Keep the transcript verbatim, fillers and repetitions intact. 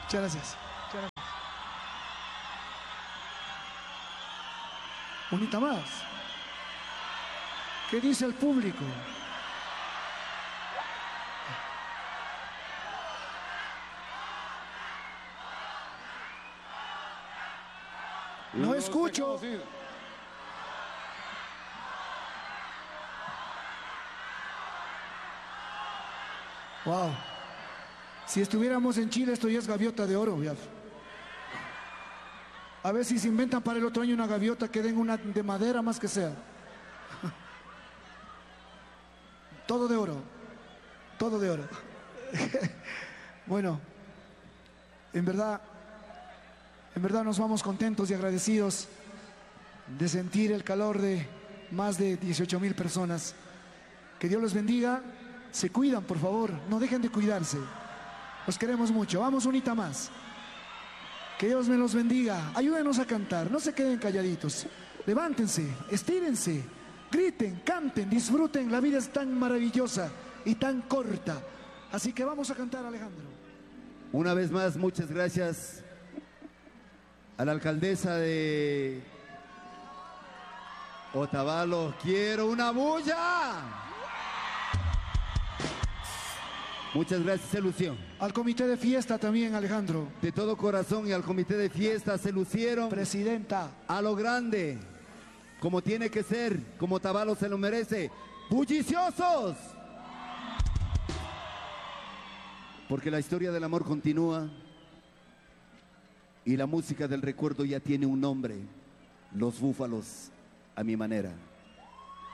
Muchas gracias. Muchas gracias. Unita más. ¿Qué dice el público? No escucho. Wow. Si estuviéramos en Chile, esto ya es gaviota de oro, ya. A ver si se inventan para el otro año una gaviota que den una de madera más que sea. Todo de oro. Todo de oro. Bueno, en verdad, en verdad nos vamos contentos y agradecidos de sentir el calor de más de dieciocho mil personas. Que Dios los bendiga. Se cuidan, por favor. No dejen de cuidarse. Los queremos mucho. Vamos, unita más. Que Dios me los bendiga. Ayúdenos a cantar. No se queden calladitos. Levántense, estírense, griten, canten, disfruten. La vida es tan maravillosa y tan corta. Así que vamos a cantar, Alejandro. Una vez más, muchas gracias a la alcaldesa de Otavalo. ¡Quiero una bulla! Muchas gracias, se lució. Al comité de fiesta también, Alejandro. De todo corazón, y al comité de fiesta se lucieron. Presidenta. A lo grande, como tiene que ser, como Otavalo se lo merece. ¡Bulliciosos! Porque la historia del amor continúa y la música del recuerdo ya tiene un nombre. Los Búfalos, a mi manera.